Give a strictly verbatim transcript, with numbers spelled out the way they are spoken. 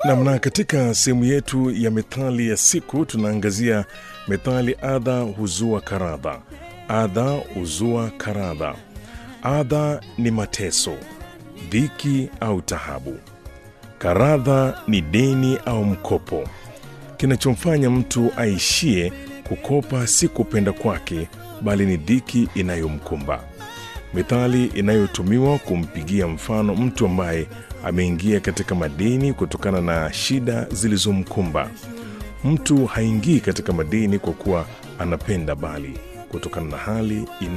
Namna katika sehemu yetu ya methali ya siku tunaangazia methali adha huzua karadha. Adha huzua karadha. Adha ni mateso, dhiki au tahabu. Karadha ni deni au mkopo. Kinachomfanya mtu aishie kukopa si kupenda kwake, bali ni dhiki inayomkumba. Methali inayotumiwa kumpigia mfano mtu ambaye ameingia katika madeni kutokana na shida zilizomkumba. Mtu haingii katika madeni kwa kuwa anapenda, bali kutokana na hali ina